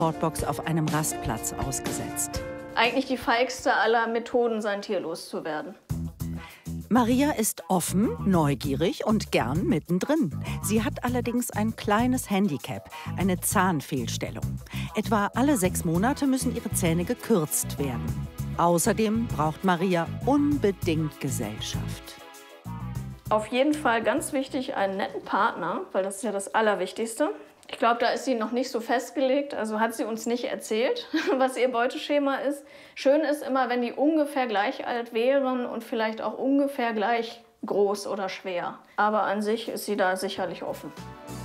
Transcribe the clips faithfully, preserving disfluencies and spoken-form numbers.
Transportbox auf einem Rastplatz ausgesetzt. Eigentlich die feigste aller Methoden, sein Tier loszuwerden. Maria ist offen, neugierig und gern mittendrin. Sie hat allerdings ein kleines Handicap, eine Zahnfehlstellung. Etwa alle sechs Monate müssen ihre Zähne gekürzt werden. Außerdem braucht Maria unbedingt Gesellschaft. Auf jeden Fall ganz wichtig, einen netten Partner, weil das ist ja das Allerwichtigste. Ich glaube, da ist sie noch nicht so festgelegt, also hat sie uns nicht erzählt, was ihr Beuteschema ist. Schön ist immer, wenn die ungefähr gleich alt wären und vielleicht auch ungefähr gleich groß oder schwer. Aber an sich ist sie da sicherlich offen.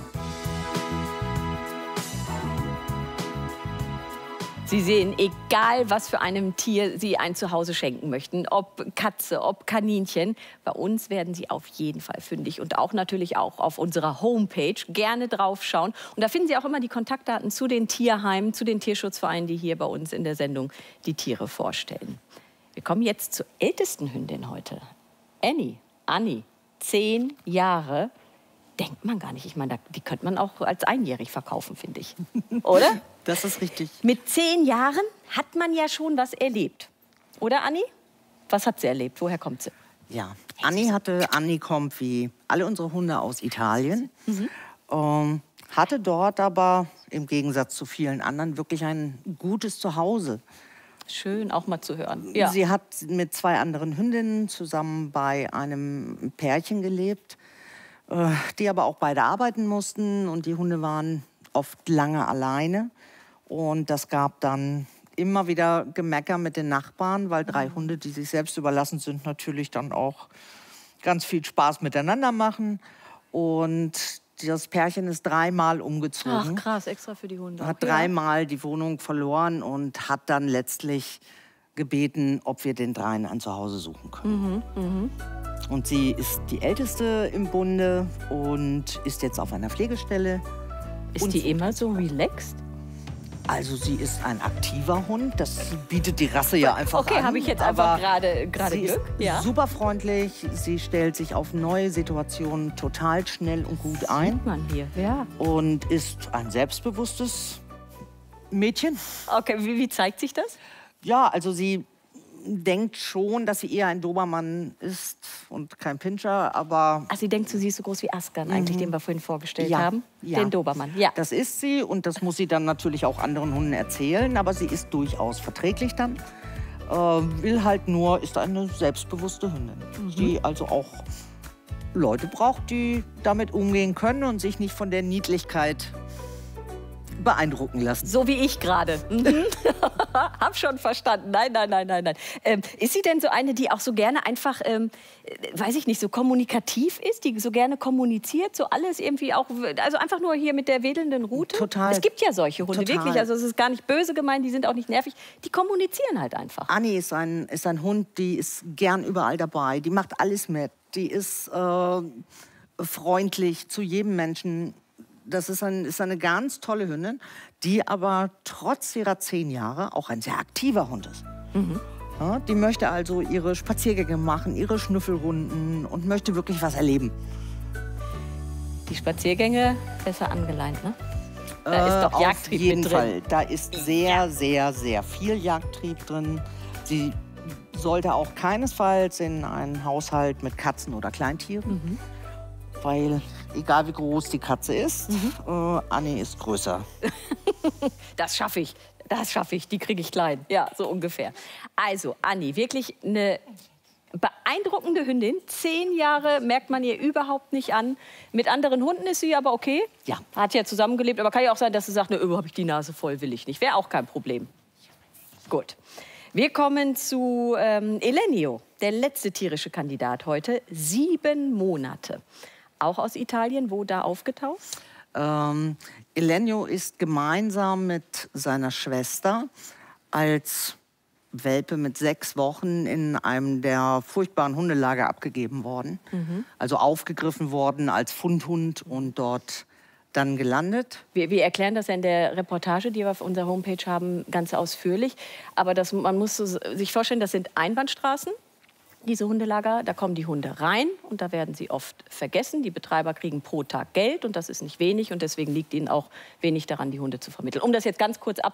Sie sehen, egal was für einem Tier Sie ein Zuhause schenken möchten, ob Katze, ob Kaninchen, bei uns werden Sie auf jeden Fall fündig und auch natürlich auch auf unserer Homepage gerne draufschauen. Und da finden Sie auch immer die Kontaktdaten zu den Tierheimen, zu den Tierschutzvereinen, die hier bei uns in der Sendung die Tiere vorstellen. Wir kommen jetzt zur ältesten Hündin heute. Annie, Annie, zehn Jahre. Denkt man gar nicht. Ich meine, die könnte man auch als einjährig verkaufen, finde ich. Oder? Das ist richtig. Mit zehn Jahren hat man ja schon was erlebt. Oder, Annie? Was hat sie erlebt? Woher kommt sie? Ja, Annie hatte, Annie kommt wie alle unsere Hunde aus Italien. Mhm. Ähm, hatte dort aber im Gegensatz zu vielen anderen wirklich ein gutes Zuhause. Schön, auch mal zu hören. Ja. Sie hat mit zwei anderen Hündinnen zusammen bei einem Pärchen gelebt, die aber auch beide arbeiten mussten und die Hunde waren oft lange alleine. Und das gab dann immer wieder Gemecker mit den Nachbarn, weil drei Hunde, die sich selbst überlassen sind, natürlich dann auch ganz viel Spaß miteinander machen. Und das Pärchen ist dreimal umgezogen. Ach krass, extra für die Hunde. Hat dreimal die Wohnung verloren und hat dann letztlich gebeten, ob wir den dreien ein Zuhause suchen können. Mhm, mh. Und sie ist die Älteste im Bunde und ist jetzt auf einer Pflegestelle. Ist und die immer so relaxed? Also sie ist ein aktiver Hund, das bietet die Rasse ja einfach okay, an. Okay, habe ich jetzt einfach gerade gerade Sie Glück. ist Ja. super freundlich, sie stellt sich auf neue Situationen total schnell und gut ein. Sieht man hier, ja. Und ist ein selbstbewusstes Mädchen. Okay, wie, wie zeigt sich das? Ja, also sie denkt schon, dass sie eher ein Dobermann ist und kein Pinscher, aber... Ach, sie denkt, sie ist so groß wie Askan eigentlich, Mhm. den wir vorhin vorgestellt Ja, haben. ja. Den Dobermann, ja. Das ist sie und das muss sie dann natürlich auch anderen Hunden erzählen, aber sie ist durchaus verträglich dann. Äh, will halt nur, ist eine selbstbewusste Hündin, Mhm. die also auch Leute braucht, die damit umgehen können und sich nicht von der Niedlichkeit beeindrucken lassen. So wie ich gerade. Mhm. Hab schon verstanden. Nein, nein, nein, nein, nein. Ähm, ist sie denn so eine, die auch so gerne einfach, ähm, weiß ich nicht, so kommunikativ ist, die so gerne kommuniziert, so alles irgendwie auch, also einfach nur hier mit der wedelnden Rute? Total. Es gibt ja solche Hunde, Total. wirklich. Also es ist gar nicht böse gemeint, die sind auch nicht nervig. Die kommunizieren halt einfach. Annie ist ein, ist ein Hund, die ist gern überall dabei. Die macht alles mit. Die ist äh, freundlich zu jedem Menschen. Das ist, ein, ist eine ganz tolle Hündin, die aber trotz ihrer zehn Jahre auch ein sehr aktiver Hund ist. Mhm. Ja, die möchte also ihre Spaziergänge machen, ihre Schnüffelrunden und möchte wirklich was erleben. Die Spaziergänge besser angeleint, ne? Da Äh, ist doch Jagdtrieb auf jeden mit drin. Fall. Da ist sehr, sehr, sehr viel Jagdtrieb drin. Sie sollte auch keinesfalls in einen Haushalt mit Katzen oder Kleintieren. Mhm. Weil, egal wie groß die Katze ist, Mhm. äh, Annie ist größer. Das schaffe ich. Das schaffe ich. Die kriege ich klein. Ja, so ungefähr. Also, Annie, wirklich eine beeindruckende Hündin. Zehn Jahre merkt man ihr überhaupt nicht an. Mit anderen Hunden ist sie aber okay. Ja. Hat ja zusammengelebt. Aber kann ja auch sein, dass sie sagt, ne, habe ich die Nase voll, will ich nicht. Wäre auch kein Problem. Gut. Wir kommen zu ähm, Elenio, der letzte tierische Kandidat heute. Sieben Monate. Auch aus Italien, wo da aufgetaucht? Ähm, Elenio ist gemeinsam mit seiner Schwester als Welpe mit sechs Wochen in einem der furchtbaren Hundelager abgegeben worden. Mhm. Also aufgegriffen worden als Fundhund und dort dann gelandet. Wir, wir erklären das ja in der Reportage, die wir auf unserer Homepage haben, ganz ausführlich. Aber das, man muss so sich vorstellen, das sind Einbahnstraßen. Diese Hundelager, da kommen die Hunde rein und da werden sie oft vergessen. Die Betreiber kriegen pro Tag Geld und das ist nicht wenig und deswegen liegt ihnen auch wenig daran, die Hunde zu vermitteln. Um das jetzt ganz kurz abzuschließen.